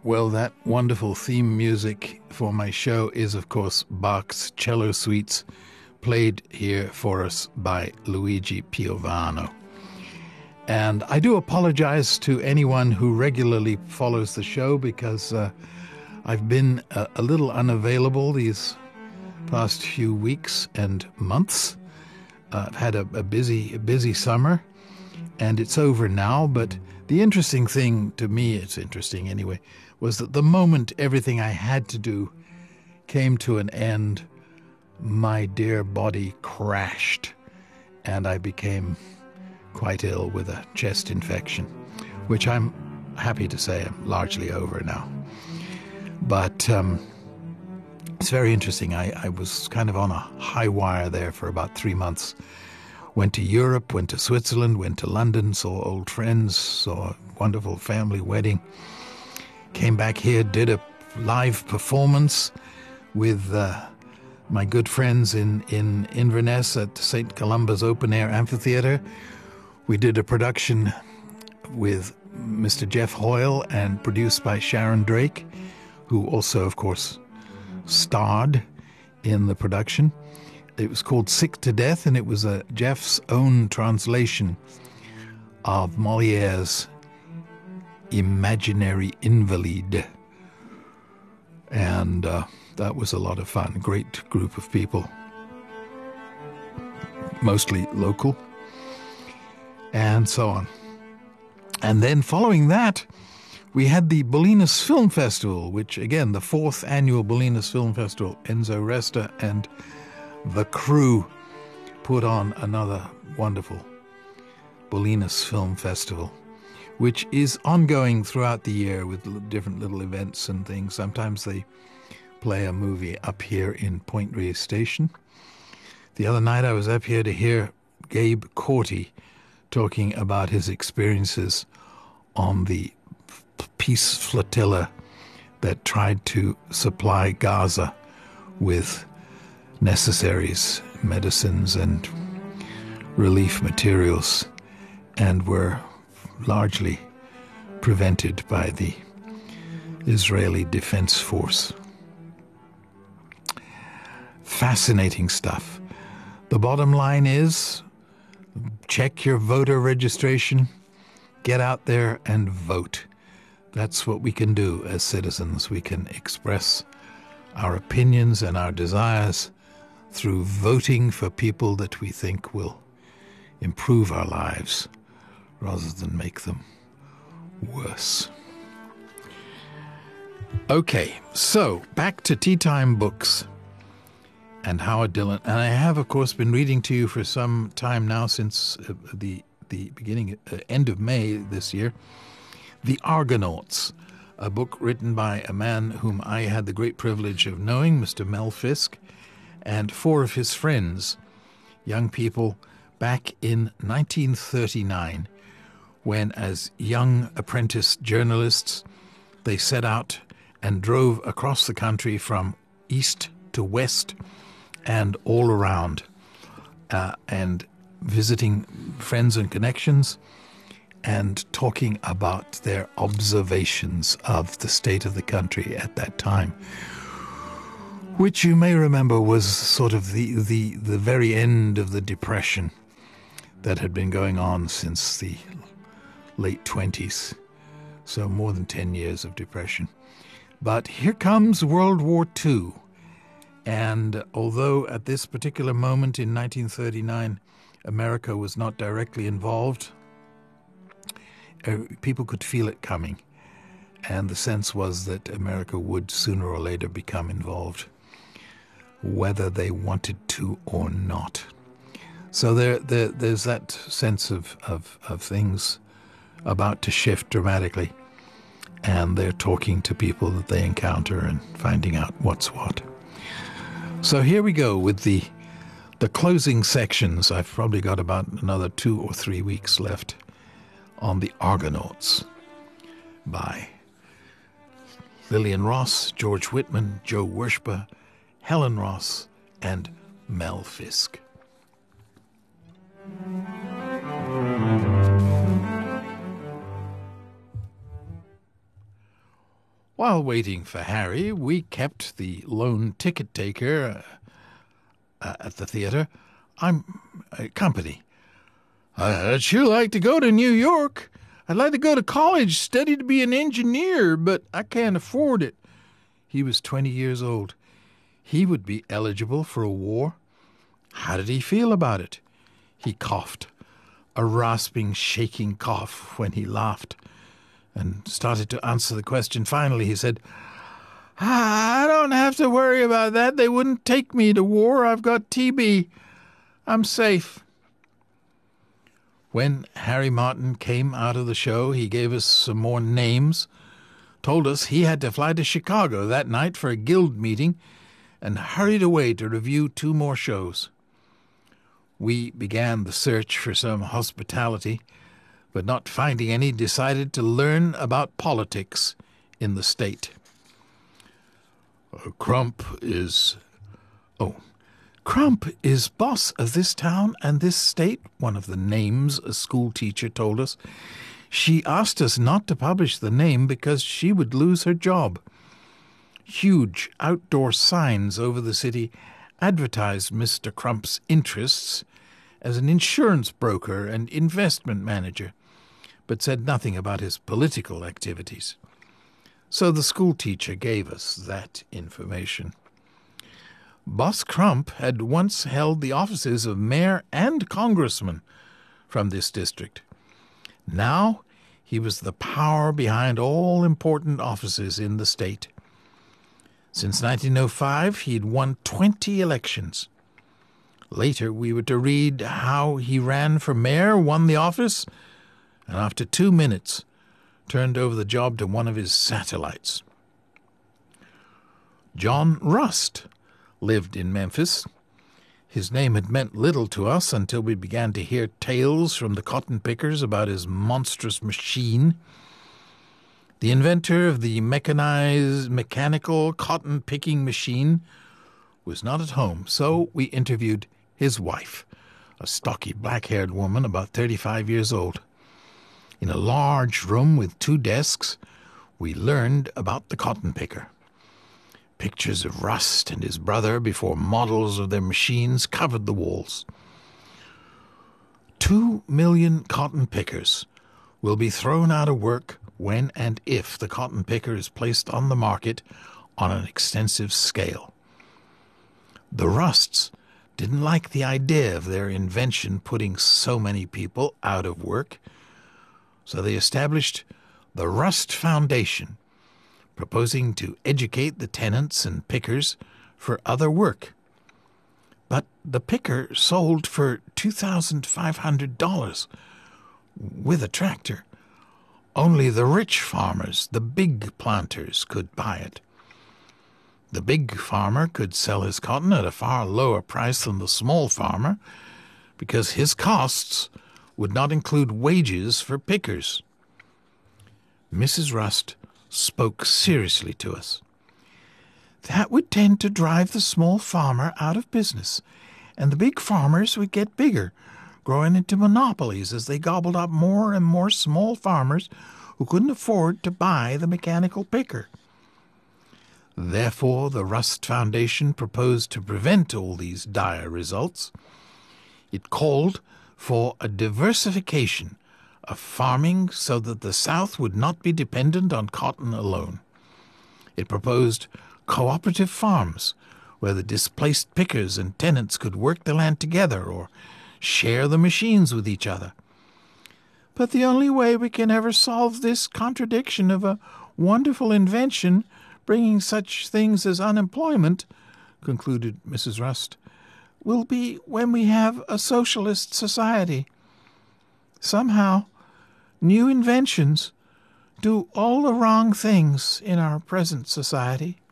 Well, that wonderful theme music for my show is, of course, Bach's Cello Suites, played here for us by Luigi Piovano. And I do apologize to anyone who regularly follows the show because I've been a little unavailable these past few weeks and months. I've had a busy summer, and it's over now. But the interesting thing to me, it's interesting anyway, was that the moment everything I had to do came to an end, my dear body crashed, and I became quite ill with a chest infection, which I'm happy to say I'm largely over now. But it's very interesting. I was kind of on a high wire there for about 3 months. Went to Europe, went to Switzerland, went to London, saw old friends, saw a wonderful family wedding. Came back here, did a live performance with my good friends in Inverness at St. Columba's Open Air Amphitheatre. We did a production with Mr. Jeff Hoyle and produced by Sharon Drake, who also, of course, starred in the production. It was called Sick to Death, and it was Jeff's own translation of Molière's Imaginary Invalid. And that was a lot of fun. Great group of people, mostly local, and so on. And then following that, we had the Bolinas Film Festival, which, again, the 4th annual Bolinas Film Festival. Enzo Resta and the crew put on another wonderful Bolinas Film Festival, which is ongoing throughout the year with different little events and things. Sometimes they play a movie up here in Point Reyes Station. The other night I was up here to hear Gabe Corti talking about his experiences on the peace flotilla that tried to supply Gaza with necessaries, medicines, and relief materials, and were largely prevented by the Israeli Defense Force. Fascinating stuff. The bottom line is, check your voter registration, get out there and vote. That's what we can do as citizens. We can express our opinions and our desires through voting for people that we think will improve our lives rather than make them worse. Okay, so back to Tea Time Books and Howard Dylan. And I have, of course, been reading to you for some time now, since the end of May this year, The Argonauts, a book written by a man whom I had the great privilege of knowing, Mr. Mel Fisk, and 4 of his friends, young people, back in 1939, when, as young apprentice journalists, they set out and drove across the country from east to west and all around, and visiting friends and connections and talking about their observations of the state of the country at that time, which you may remember was sort of the very end of the Depression that had been going on since the late 20s, so more than 10 years of depression. But here comes World War II, and although at this particular moment in 1939 America was not directly involved, people could feel it coming, and the sense was that America would sooner or later become involved, whether they wanted to or not. So there's that sense of things about to shift dramatically, and they're talking to people that they encounter and finding out what's what. So here we go with the closing sections. I've probably got about another 2 or 3 weeks left on The Argonauts by Lillian Ross, George Whitman, Joe Wershba, Helen Ross, and Mel Fisk. While waiting for Harry, we kept the lone ticket taker at the theater. I'm company. I'd sure like to go to New York. I'd like to go to college, study to be an engineer, but I can't afford it. He was 20 years old. He would be eligible for a war. How did he feel about it? He coughed, a rasping, shaking cough when he laughed, and started to answer the question. Finally, he said, I don't have to worry about that. They wouldn't take me to war. I've got TB. I'm safe. When Harry Martin came out of the show, he gave us some more names, told us he had to fly to Chicago that night for a guild meeting, and hurried away to review 2 more shows. We began the search for some hospitality, but not finding any, decided to learn about politics in the state. Crump is boss of this town and this state, one of the names a school teacher told us. She asked us not to publish the name because she would lose her job. Huge outdoor signs over the city advertised Mr. Crump's interests as an insurance broker and investment manager, but said nothing about his political activities. So the school teacher gave us that information. Boss Crump had once held the offices of mayor and congressman from this district. Now he was the power behind all important offices in the state. Since 1905, he'd won 20 elections. Later, we were to read how he ran for mayor, won the office, and after 2 minutes, turned over the job to one of his satellites. John Rust lived in Memphis. His name had meant little to us until we began to hear tales from the cotton pickers about his monstrous machine. The inventor of the mechanical cotton-picking machine was not at home, so we interviewed his wife, a stocky black-haired woman about 35 years old. In a large room with 2 desks, we learned about the cotton picker. Pictures of Rust and his brother before models of their machines covered the walls. 2 million cotton pickers will be thrown out of work when and if the cotton picker is placed on the market on an extensive scale. The Rusts didn't like the idea of their invention putting so many people out of work, so they established the Rust Foundation, proposing to educate the tenants and pickers for other work. But the picker sold for $2,500 with a tractor. Only the rich farmers, the big planters, could buy it. The big farmer could sell his cotton at a far lower price than the small farmer because his costs would not include wages for pickers. Mrs. Rust spoke seriously to us. That would tend to drive the small farmer out of business, and the big farmers would get bigger, growing into monopolies as they gobbled up more and more small farmers who couldn't afford to buy the mechanical picker. Therefore, the Rust Foundation proposed to prevent all these dire results. It called for a diversification of farming so that the South would not be dependent on cotton alone. It proposed cooperative farms where the displaced pickers and tenants could work the land together or share the machines with each other. But the only way we can ever solve this contradiction of a wonderful invention bringing such things as unemployment, concluded Mrs. Rust, will be when we have a socialist society. Somehow, new inventions do all the wrong things in our present society.